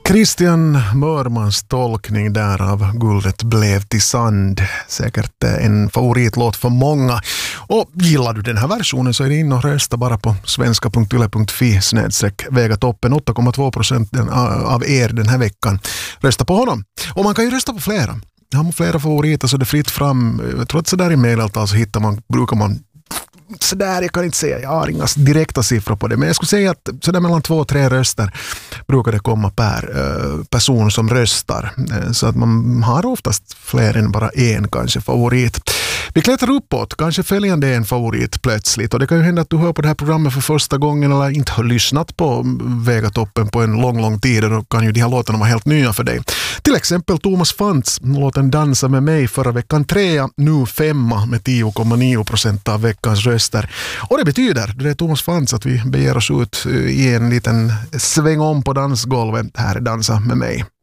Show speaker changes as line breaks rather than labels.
Christian Mörmans tolkning där av Guldet blev till sand. Säkert en favoritlåt för många. Och gillar du den här versionen så är det in och rösta bara på svenska.yle.fi/Vegatoppen. 8,2% av er den här veckan rösta på honom. Och man kan ju rösta på flera. Har man flera favoriter så är det fritt fram. Jag tror att så där i mejltal så brukar man så där, jag kan inte säga, jag har inga direkta siffror på det, men jag skulle säga att så där mellan 2 och 3 röster brukar det komma per person som röstar, så att man har oftast fler än bara en kanske favorit. Vi klättrar uppåt, kanske följande är en favorit plötsligt, och det kan ju hända att du hör på det här programmet för första gången eller inte har lyssnat på Vegatoppen på en lång tid, och då kan ju de här låtarna vara helt nya för dig. Till exempel Thomas Fantz, låten Dansa med mig förra veckan 3, nu 5 med 10,9% av veckans röster. Och det betyder, det är Thomas Fantz, att vi beger oss ut i en liten sväng om på dansgolvet. Här är Dansa med mig.